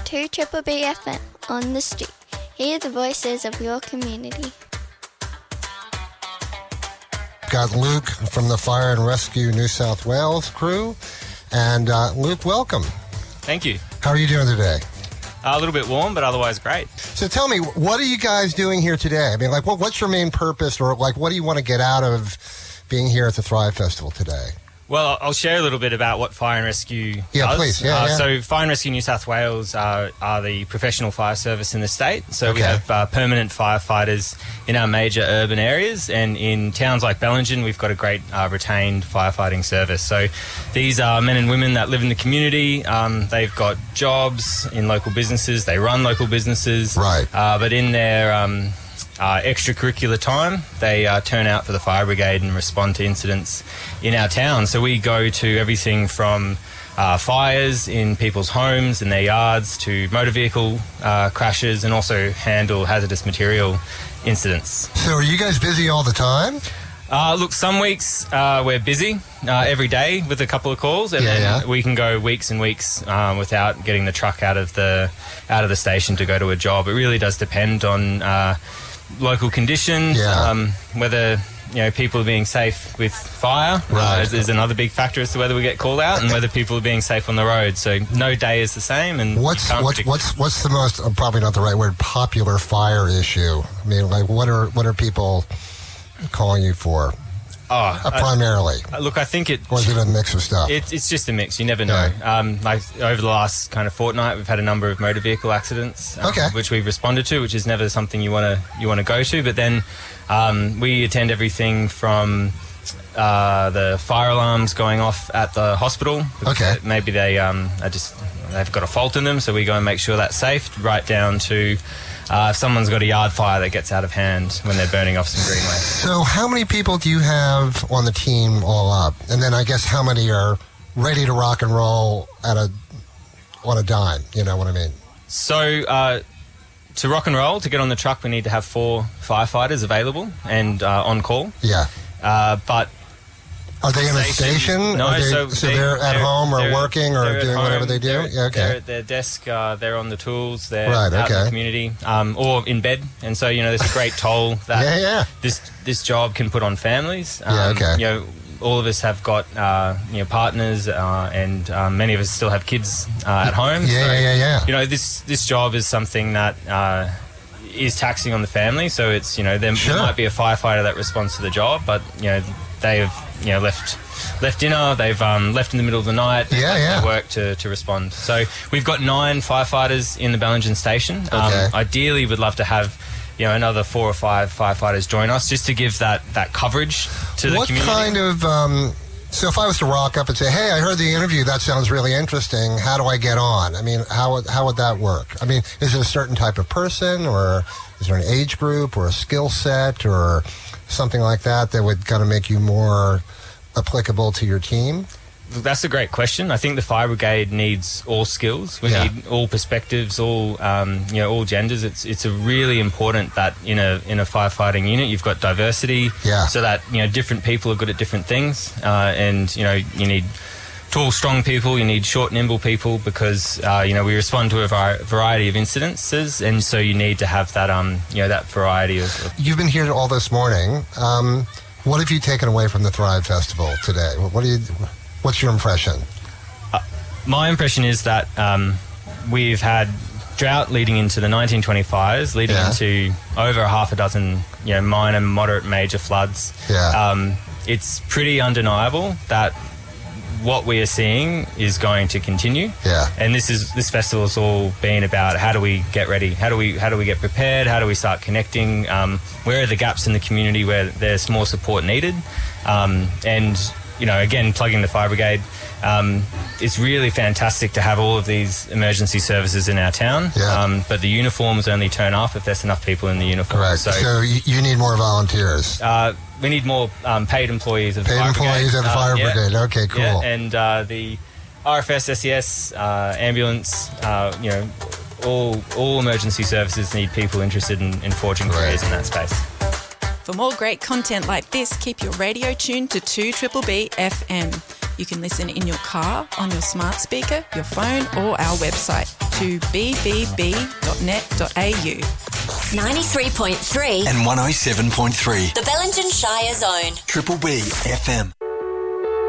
2 Triple B FM on the street. Hear the voices of your community. Got Luke from the Fire and Rescue New South Wales crew. And Luke, welcome. Thank you. How are you doing today? A little bit warm, but otherwise great. So tell me, what are you guys doing here today? I mean, like, what's your main purpose, or like, what do you want to get out of being here at the Thrive Festival today? Well, I'll share a little bit about what Fire and Rescue does. Yeah, please. Yeah. So Fire and Rescue New South Wales are the professional fire service in the state. So we have permanent firefighters in our major urban areas, and in towns like Bellingen, we've got a great retained firefighting service. So these are men and women that live in the community. They've got jobs in local businesses. They run local businesses. Right. But in their extracurricular time, they turn out for the fire brigade and respond to incidents in our town. So we go to everything from fires in people's homes and their yards to motor vehicle crashes, and also handle hazardous material incidents. So are you guys busy all the time? Look, some weeks we're busy every day with a couple of calls, and then we can go weeks and weeks without getting the truck out of the station to go to a job. It really does depend on local conditions, whether people are being safe with fire is another big factor as to whether we get called out, and whether people are being safe on the road. So no day is the same. And what's the most, probably not the right word, popular fire issue? I mean, like, what are people calling you for? Primarily. Look, I think or is it a mix of stuff? It's just a mix. You never know. Like over the last kind of fortnight, we've had a number of motor vehicle accidents, which we've responded to, which is never something you want to go to. But then we attend everything from the fire alarms going off at the hospital. Maybe they've got a fault in them, so we go and make sure that's safe. Right down to if someone's got a yard fire that gets out of hand when they're burning off some greenway. So how many people do you have on the team all up? And then I guess how many are ready to rock and roll on a dime? You know what I mean? So to rock and roll, to get on the truck, we need to have 4 firefighters available and on call. Yeah. But are they in a station? No, they're at home or working or doing whatever they do? They're at their desk, they're on the tools, they're out in the community, or in bed. And so, there's a great toll that this job can put on families. All of us have got partners, and many of us still have kids at home. This job is something that is taxing on the family. So it's there might be a firefighter that responds to the job, but they've left dinner, they've left in the middle of the night, their work to respond. So we've got 9 firefighters in the Bellingen station. Ideally, we'd love to have another 4 or 5 firefighters join us, just to give that coverage to the community. What kind of so if I was to rock up and say, hey, I heard the interview, that sounds really interesting, how do I get on? I mean, how would that work? I mean, is it a certain type of person, or is there an age group or a skill set or something like that would kind of make you more applicable to your team? That's a great question. I think the fire brigade needs all skills. We need all perspectives, all genders. It's a really important that in a firefighting unit you've got diversity, so that different people are good at different things, and you need tall, strong people. You need short, nimble people, because we respond to a variety of incidences, and so you need to have that that variety of. You've been here all this morning. What have you taken away from the Thrive Festival today? What's your impression? My impression is that we've had drought leading into the 1925s, leading into over half a dozen minor, moderate, major floods. It's pretty undeniable that what we are seeing is going to continue. And this festival has all been about how do we get ready, how do we get prepared, how do we start connecting, where are the gaps in the community where there's more support needed, and again, plugging the fire brigade. It's really fantastic to have all of these emergency services in our town, but the uniforms only turn up if there's enough people in the uniform. Correct. So you need more volunteers. We need more paid employees of the fire brigade. Paid employees of the fire brigade. Okay, cool. And the RFS, SES, ambulance, all emergency services need people interested in forging careers in that space. For more great content like this, keep your radio tuned to 2 Triple B FM. You can listen in your car, on your smart speaker, your phone, or our website, to bbb.net.au. 93.3 and 107.3. The Bellingen Shire Zone. Triple B FM.